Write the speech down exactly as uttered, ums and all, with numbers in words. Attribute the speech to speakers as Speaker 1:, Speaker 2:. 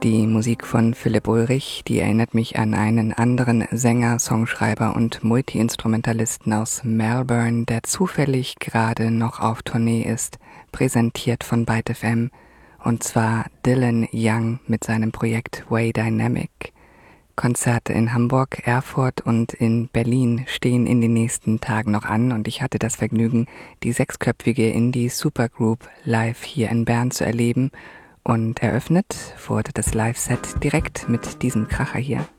Speaker 1: Die Musik von Philipp Ulrich, die erinnert mich an einen anderen Sänger, Songschreiber und Multiinstrumentalisten aus Melbourne, der zufällig gerade noch auf Tournee ist, präsentiert von Byte F M, und zwar Dylan Young mit seinem Projekt Way Dynamic. Konzerte in Hamburg, Erfurt und in Berlin stehen in den nächsten Tagen noch an und ich hatte das Vergnügen, die sechsköpfige Indie-Supergroup live hier in Bern zu erleben, und eröffnet wurde das Live-Set direkt mit diesem Kracher hier.